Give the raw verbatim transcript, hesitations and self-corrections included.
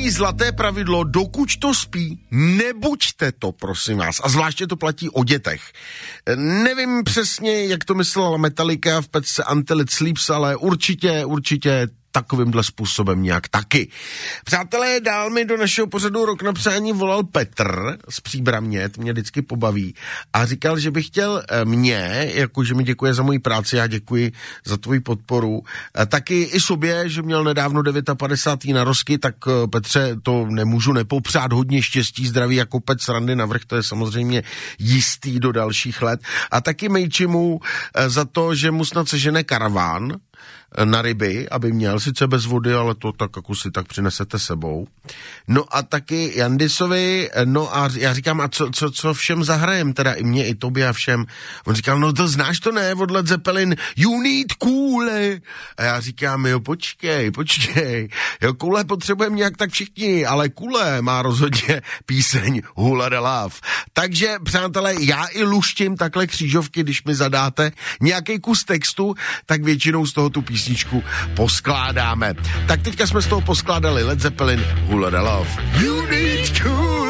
platí zlaté pravidlo, dokud to spí, nebuďte to, prosím vás. A zvláště to platí o dětech. Nevím přesně, jak to myslela Metallica v pecce Until It Sleeps, ale určitě, určitě takovýmhle způsobem nějak taky. Přátelé, dál mi do našeho pořadu Rok na přání volal Petr z Příbramě, to mě vždycky pobaví, a říkal, že by chtěl mě, jakože mi děkuje za moji práci, já děkuji za tvoji podporu, taky i sobě, že měl nedávno padesát devět narozky, tak Petře, to nemůžu nepopřát, hodně štěstí, zdraví jako pec srandy navrch, to je samozřejmě jistý do dalších let. A taky Mejčimu za to, že mu snad sežene karaván na ryby, aby měl sice bez vody, ale to tak jako si tak přinesete sebou. No a taky Jandisovi, no a já říkám, a co, co, co všem zahrajem, teda i mě, i tobě a všem. On říkal, no to znáš to ne, od Led Zeppelin, You Need Koole. A já říkám, jo, počkej, počkej, jo, Koole potřebujeme nějak tak všichni, ale Koole má rozhodně píseň Hula de Love. Takže, přátelé, já i luštím takhle křížovky, když mi zadáte nějaký kus textu, tak většinou z toho tu písničku poskládáme. Tak teďka jsme z toho poskládali Led Zeppelin, Hula de Love. You need to